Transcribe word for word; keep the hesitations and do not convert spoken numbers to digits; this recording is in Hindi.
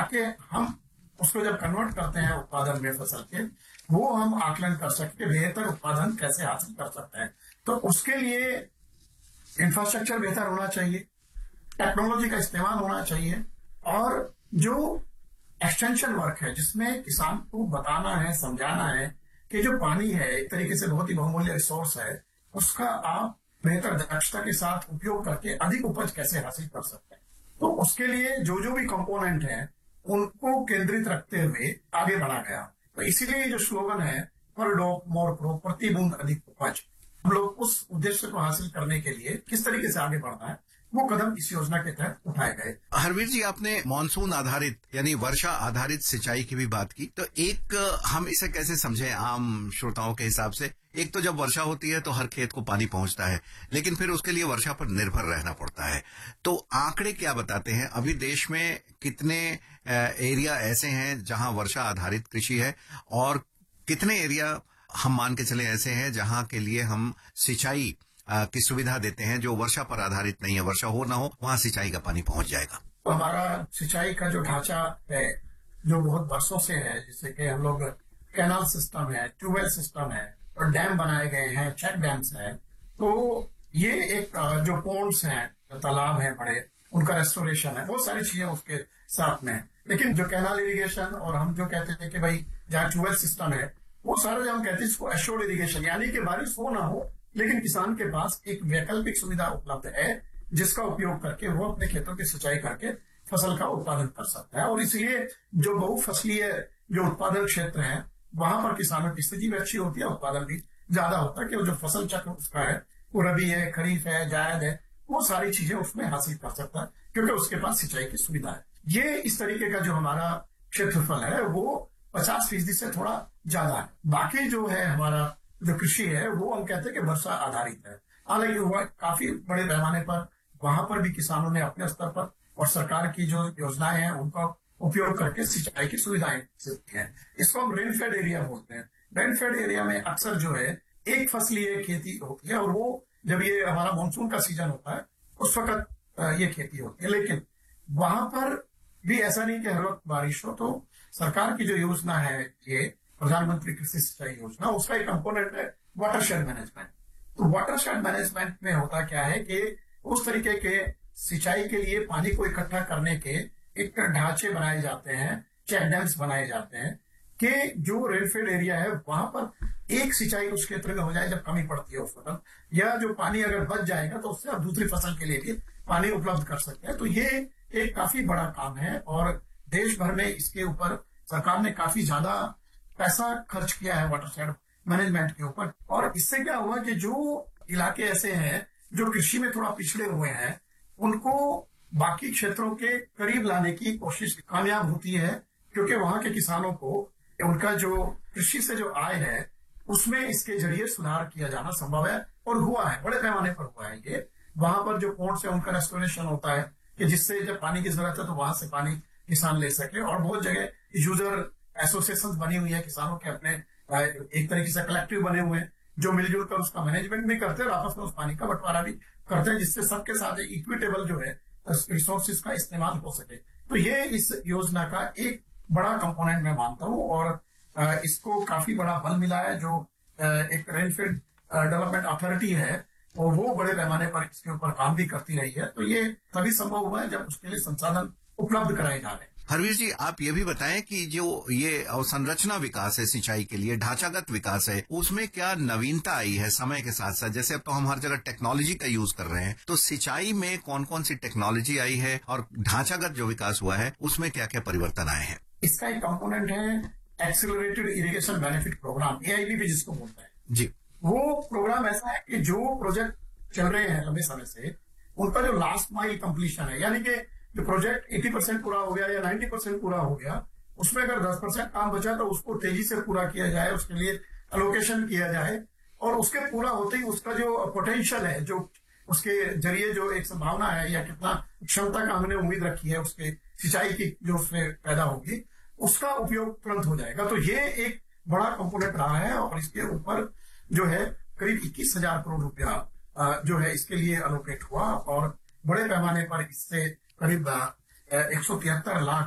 ताकि हम उसको जब कन्वर्ट करते हैं उत्पादन में फसल के, वो हम आकलन कर सके बेहतर उत्पादन कैसे हासिल कर सकते हैं। तो उसके लिए इंफ्रास्ट्रक्चर बेहतर होना चाहिए, टेक्नोलॉजी का इस्तेमाल होना चाहिए, और जो एक्सटेंशन वर्क है जिसमें किसान को बताना है, समझाना है कि जो पानी है एक तरीके से बहुत ही बहुमूल्य रिसोर्स है, उसका आप बेहतर दक्षता के साथ उपयोग करके अधिक उपज कैसे हासिल कर सकते हैं। तो उसके लिए जो जो भी कंपोनेंट है उनको केंद्रित रखते हुए आगे बढ़ा गया। तो इसीलिए जो स्लोगन है पर डॉग मोर क्रो, प्रति बूंद अधिक उपज, हम लोग उस उद्देश्य को हासिल करने के लिए किस तरीके से आगे बढ़ना है वो कदम इस योजना के तहत उठाए गए। हरवीर जी, आपने मानसून आधारित यानी वर्षा आधारित सिंचाई की भी बात की, तो एक हम इसे कैसे समझें आम श्रोताओं के हिसाब से? एक तो जब वर्षा होती है तो हर खेत को पानी पहुंचता है, लेकिन फिर उसके लिए वर्षा पर निर्भर रहना पड़ता है। तो आंकड़े क्या बताते हैं, अभी देश में कितने एरिया ऐसे हैं जहां वर्षा आधारित कृषि है, और कितने एरिया हम मान के चले ऐसे हैं जहां के लिए हम सिंचाई की सुविधा देते हैं जो वर्षा पर आधारित नहीं है, वर्षा हो ना हो वहां सिंचाई का पानी पहुंच जाएगा? तो हमारा सिंचाई का जो ढांचा है जो बहुत वर्षों से है, जैसे कि हम लोग कैनाल सिस्टम है, ट्यूबवेल सिस्टम है, और डैम बनाए गए हैं, चेक डैम्स है। तो ये एक जो पोन्ड्स हैं, तालाब हैं बड़े, उनका रेस्टोरेशन है, बहुत सारी चीजें उसके साथ में। लेकिन जो कैनाल इरिगेशन और हम जो कहते थे कि भाई जहाँ ट्यूबवेल सिस्टम है, वो सारा जो हम कहते हैं इसको एश्योर्ड इरिगेशन, यानी कि बारिश हो ना हो लेकिन किसान के पास एक वैकल्पिक सुविधा उपलब्ध है जिसका उपयोग करके वो अपने खेतों की सिंचाई करके फसल का उत्पादन कर सकता है। और इसलिए जो बहुफसलीय जो उत्पादन क्षेत्र है वहां पर किसानों की स्थिति भी अच्छी होती है, उत्पादन भी ज्यादा होता है कि जो फसल चक्र उसका है वो रबी है, खरीफ है, जायद है, वो सारी चीजें उसमें हासिल कर सकता है क्योंकि उसके पास सिंचाई की सुविधा है। ये इस तरीके का जो हमारा क्षेत्रफल है वो पचास फीसदी से थोड़ा ज्यादा है। बाकी जो है हमारा जो कृषि है वो हम कहते हैं कि वर्षा आधारित है। हालांकि हुआ काफी बड़े पैमाने पर वहां पर भी किसानों ने अपने स्तर पर और सरकार की जो योजनाएं हैं उनका उपयोग करके सिंचाई की सुविधाएं दी हैं। इसको हम रेनफेड एरिया बोलते हैं। रेनफेड एरिया में अक्सर जो है एक फसलीय खेती होती है, और वो जब ये हमारा मानसून का सीजन होता है उस वक्त ये खेती होती है। लेकिन वहां पर भी ऐसा नहीं कि हर वक्त बारिश हो। तो सरकार की जो योजना है ये प्रधानमंत्री कृषि सिंचाई योजना, उसका एक कंपोनेंट है वाटरशेड मैनेजमेंट। तो वाटरशेड मैनेजमेंट में होता क्या है कि उस तरीके के सिंचाई के लिए पानी को इकट्ठा करने के एक ढांचे बनाए जाते हैं, चेक डैम्स बनाए जाते हैं कि जो रेनफेड एरिया है वहां पर एक सिंचाई उस क्षेत्र में हो जाए जब कमी पड़ती है उस वक्त, या जो पानी अगर बच जाएगा तो उससे आप दूसरी फसल के लिए भी पानी उपलब्ध कर सकते हैं। तो ये एक काफी बड़ा काम है और देश भर में इसके ऊपर सरकार ने काफी ज्यादा पैसा खर्च किया है वाटरशेड मैनेजमेंट के ऊपर। और इससे क्या हुआ कि जो इलाके ऐसे हैं जो कृषि में थोड़ा पिछड़े हुए हैं उनको बाकी क्षेत्रों के करीब लाने की कोशिश कामयाब होती है, क्योंकि वहां के किसानों को उनका जो कृषि से जो आय है उसमें इसके जरिए सुधार किया जाना संभव है और हुआ है, बड़े पैमाने पर हुआ है। ये वहां पर जो पोर्ट से उनका रेस्टोरेशन होता है कि जिससे जब पानी की जरूरत है तो वहां से पानी किसान ले सके। और बहुत जगह यूजर एसोसिएशन बनी हुई है किसानों के अपने, एक तरीके से कलेक्टिव बने हुए हैं जो मिलजुल कर उसका मैनेजमेंट भी करते हैं और आपस में उस पानी का बंटवारा भी करते हैं, जिससे सबके साथ इक्विटेबल जो है रिसोर्सेज का इस्तेमाल हो सके। तो ये इस योजना का एक बड़ा कंपोनेंट मैं मानता हूँ और इसको काफी बड़ा बल मिला है। जो एक रेनफेड डेवलपमेंट अथॉरिटी है और वो बड़े पैमाने पर इसके ऊपर काम भी करती रही है। तो ये तभी संभव हुआ है जब उसके लिए संसाधन उपलब्ध कराए जा रहे हैं। हरवीर जी, आप ये भी बताएं कि जो ये अवसंरचना विकास है सिंचाई के लिए, ढांचागत विकास है, उसमें क्या नवीनता आई है समय के साथ साथ? जैसे अब तो हम हर जगह टेक्नोलॉजी का यूज कर रहे हैं, तो सिंचाई में कौन कौन सी टेक्नोलॉजी आई है और ढांचागत जो विकास हुआ है उसमें क्या क्या परिवर्तन आए हैं? इसका एक कंपोनेंट है एक्सीलरेटेड इरिगेशन बेनिफिट प्रोग्राम, ए आई बी भी जिसको बोलते हैं जी। वो प्रोग्राम ऐसा है कि जो प्रोजेक्ट चल रहे हैं लंबे समय से उनका जो लास्ट माइल कंप्लीशन है, यानी कि जो प्रोजेक्ट अस्सी परसेंट पूरा हो गया या नब्बे परसेंट पूरा हो गया, उसमें अगर दस परसेंट काम बचा तो उसको तेजी से पूरा किया जाए, उसके लिए एलोकेशन किया जाए और उसके पूरा होते ही उसका जो पोटेंशियल है, जो उसके जरिए जो एक संभावना है या कितना क्षमता का हमने उम्मीद रखी है उसके सिंचाई की जो उसमें पैदा होगी, उसका उपयोग तुरंत हो जाएगा। तो ये एक बड़ा कंपोनेंट रहा है और इसके ऊपर जो है करीब इक्कीस हजार करोड़ रुपया जो है इसके लिए एलोकेट हुआ और बड़े पैमाने पर इससे करीब एक सौ तिहत्तर लाख